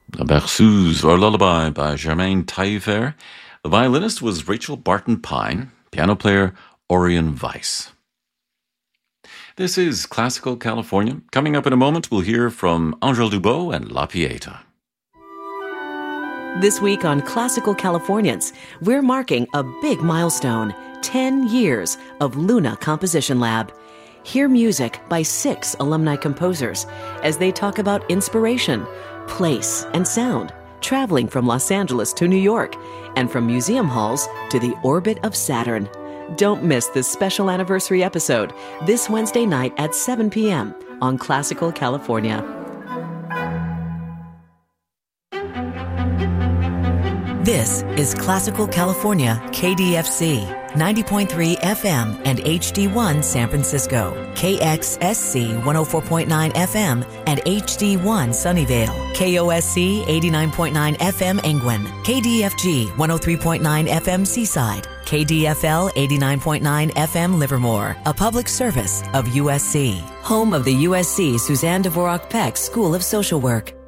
La Berceuse, or Lullaby by Germaine Taillefer. The violinist was Rachel Barton Pine, piano player Orion Weiss. This is Classical California. Coming up in a moment, we'll hear from Angèle Dubot and La Pieta. This week on Classical Californians, we're marking a big milestone, 10 years of Luna Composition Lab. Hear music by 6 alumni composers as they talk about inspiration, place, and sound, traveling from Los Angeles to New York, and from museum halls to the orbit of Saturn. Don't miss this special anniversary episode this Wednesday night at 7 p.m. on Classical California. This is Classical California, KDFC, 90.3 FM and HD1 San Francisco, KXSC 104.9 FM and HD1 Sunnyvale, KOSC 89.9 FM Angwin, KDFG 103.9 FM Seaside, KDFL 89.9 FM Livermore, a public service of USC, home of the USC Suzanne Dvorak Peck School of Social Work.